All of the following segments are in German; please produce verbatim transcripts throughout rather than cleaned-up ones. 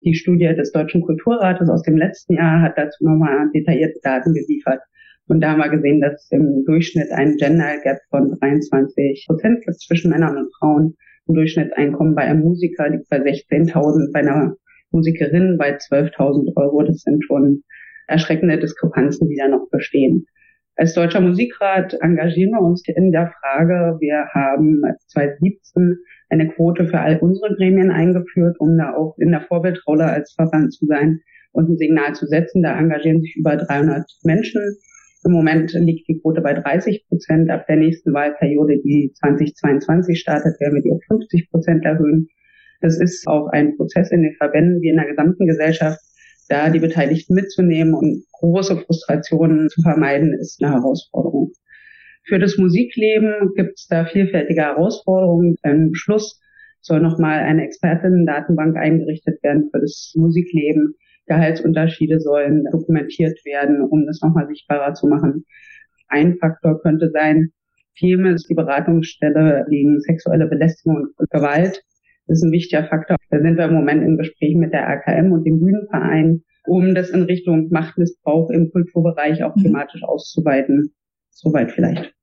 Die Studie des Deutschen Kulturrates aus dem letzten Jahr hat dazu nochmal detaillierte Daten geliefert. Und da haben wir gesehen, dass es im Durchschnitt einen Gender Gap von dreiundzwanzig Prozent gibt zwischen Männern und Frauen. Im Durchschnittseinkommen bei einem Musiker liegt bei sechzehntausend, bei einer Musikerin bei zwölftausend Euro. Das sind schon erschreckende Diskrepanzen, die da noch bestehen. Als Deutscher Musikrat engagieren wir uns in der Frage. Wir haben zweitausendsiebzehn eine Quote für all unsere Gremien eingeführt, um da auch in der Vorbildrolle als Verband zu sein und ein Signal zu setzen. Da engagieren sich über dreihundert Menschen. Im Moment liegt die Quote bei dreißig Prozent. Ab der nächsten Wahlperiode, die zweitausendzweiundzwanzig startet, werden wir die auf fünfzig Prozent erhöhen. Das ist auch ein Prozess in den Verbänden wie in der gesamten Gesellschaft. Da die Beteiligten mitzunehmen und große Frustrationen zu vermeiden, ist eine Herausforderung. Für das Musikleben gibt es da vielfältige Herausforderungen. Im Schluss soll nochmal eine Expertinnen-Datenbank eingerichtet werden für das Musikleben. Gehaltsunterschiede sollen dokumentiert werden, um das nochmal sichtbarer zu machen. Ein Faktor könnte sein, Themen ist die Beratungsstelle gegen sexuelle Belästigung und Gewalt. Das ist ein wichtiger Faktor. Da sind wir im Moment im Gespräch mit der A K M und dem Bühnenverein, um das in Richtung Machtmissbrauch im Kulturbereich auch thematisch auszuweiten. Soweit vielleicht.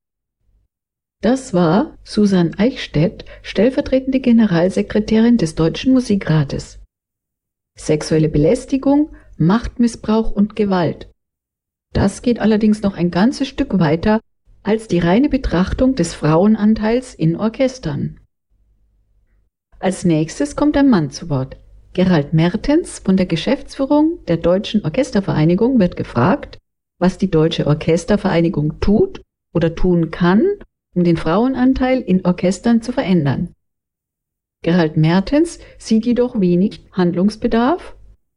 Das war Susanne Eichstädt, stellvertretende Generalsekretärin des Deutschen Musikrates. Sexuelle Belästigung, Machtmissbrauch und Gewalt. Das geht allerdings noch ein ganzes Stück weiter als die reine Betrachtung des Frauenanteils in Orchestern. Als nächstes kommt ein Mann zu Wort. Gerald Mertens von der Geschäftsführung der Deutschen Orchestervereinigung wird gefragt, was die Deutsche Orchestervereinigung tut oder tun kann, um den Frauenanteil in Orchestern zu verändern. Gerald Mertens sieht jedoch wenig Handlungsbedarf,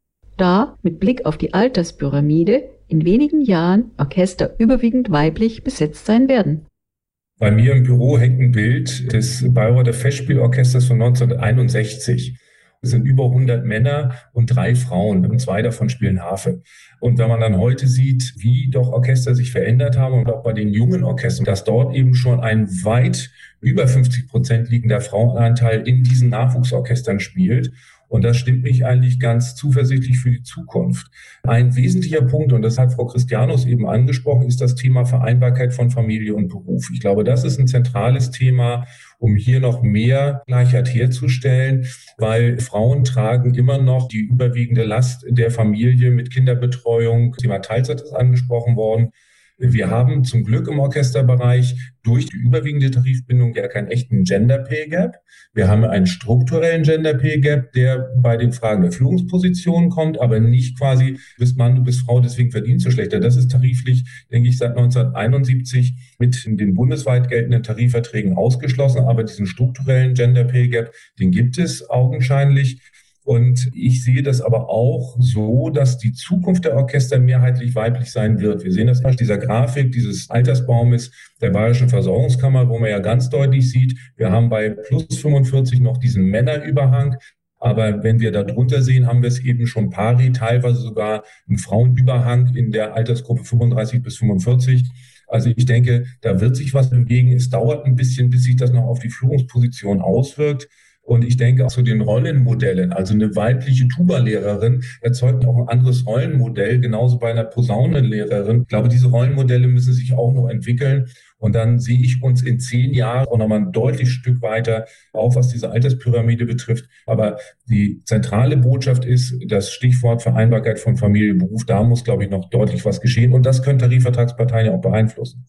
da mit Blick auf die Alterspyramide in wenigen Jahren Orchester überwiegend weiblich besetzt sein werden. Bei mir im Büro hängt ein Bild des Bayreuther Festspielorchesters von neunzehnhunderteinundsechzig. Es sind über hundert Männer und drei Frauen und zwei davon spielen Harfe. Und wenn man dann heute sieht, wie doch Orchester sich verändert haben und auch bei den jungen Orchestern, dass dort eben schon ein weit über fünfzig Prozent liegender Frauenanteil in diesen Nachwuchsorchestern spielt. Und das stimmt mich eigentlich ganz zuversichtlich für die Zukunft. Ein wesentlicher Punkt, und das hat Frau Christianus eben angesprochen, ist das Thema Vereinbarkeit von Familie und Beruf. Ich glaube, das ist ein zentrales Thema, um hier noch mehr Gleichheit herzustellen, weil Frauen tragen immer noch die überwiegende Last der Familie mit Kinderbetreuung. Thema Teilzeit ist angesprochen worden. Wir haben zum Glück im Orchesterbereich durch die überwiegende Tarifbindung ja keinen echten Gender Pay Gap. Wir haben einen strukturellen Gender Pay Gap, der bei den Fragen der Führungspositionen kommt, aber nicht quasi, du bist Mann, du bist Frau, deswegen verdienst du schlechter. Das ist tariflich, denke ich, seit neunzehnhunderteinundsiebzig mit den bundesweit geltenden Tarifverträgen ausgeschlossen. Aber diesen strukturellen Gender Pay Gap, den gibt es augenscheinlich. Und ich sehe das aber auch so, dass die Zukunft der Orchester mehrheitlich weiblich sein wird. Wir sehen das in dieser Grafik dieses Altersbaumes der Bayerischen Versorgungskammer, wo man ja ganz deutlich sieht, wir haben bei plus fünfundvierzig noch diesen Männerüberhang. Aber wenn wir da drunter sehen, haben wir es eben schon pari, teilweise sogar einen Frauenüberhang in der Altersgruppe fünfunddreißig bis fünfundvierzig. Also ich denke, da wird sich was bewegen. Es dauert ein bisschen, bis sich das noch auf die Führungsposition auswirkt. Und ich denke auch zu den Rollenmodellen, also eine weibliche Tuba-Lehrerin erzeugt auch ein anderes Rollenmodell, genauso bei einer Posaunenlehrerin. Ich glaube, diese Rollenmodelle müssen sich auch noch entwickeln. Und dann sehe ich uns in zehn Jahren auch nochmal ein deutlich Stück weiter, auch was diese Alterspyramide betrifft. Aber die zentrale Botschaft ist das Stichwort Vereinbarkeit von Familie und Beruf. Da muss, glaube ich, noch deutlich was geschehen. Und das können Tarifvertragsparteien ja auch beeinflussen.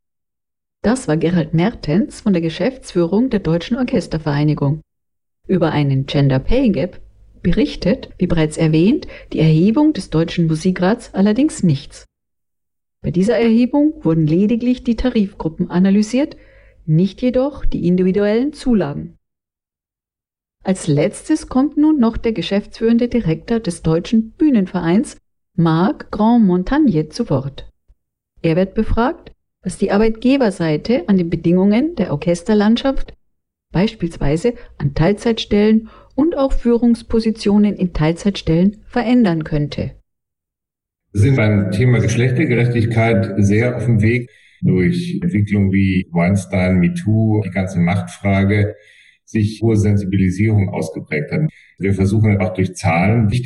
Das war Gerald Mertens von der Geschäftsführung der Deutschen Orchestervereinigung. Über einen Gender Pay Gap berichtet, wie bereits erwähnt, die Erhebung des Deutschen Musikrats allerdings nichts. Bei dieser Erhebung wurden lediglich die Tarifgruppen analysiert, nicht jedoch die individuellen Zulagen. Als letztes kommt nun noch der geschäftsführende Direktor des Deutschen Bühnenvereins, Marc Grand-Montagne, zu Wort. Er wird befragt, was die Arbeitgeberseite an den Bedingungen der Orchesterlandschaft, beispielsweise an Teilzeitstellen und auch Führungspositionen in Teilzeitstellen, verändern könnte. Wir sind beim Thema Geschlechtergerechtigkeit sehr auf dem Weg durch Entwicklungen wie Weinstein, MeToo, die ganze Machtfrage, sich hohe Sensibilisierung ausgeprägt hat. Wir versuchen auch durch Zahlen